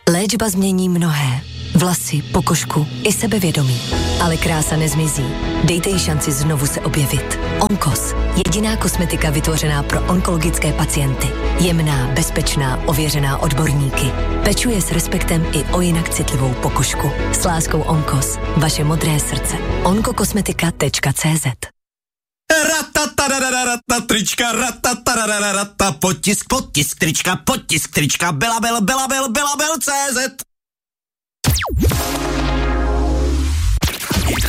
Léčba změní mnohé. Vlasy, pokožku i sebevědomí. Ale krása nezmizí. Dejte jí šanci znovu se objevit. Onkos. Jediná kosmetika vytvořená pro onkologické pacienty. Jemná, bezpečná, ověřená odborníky. Pečuje s respektem i o jinak citlivou pokožku. S láskou Onkos. Vaše modré srdce. onkokosmetika.cz Trička, potisk trička, Belabel.cz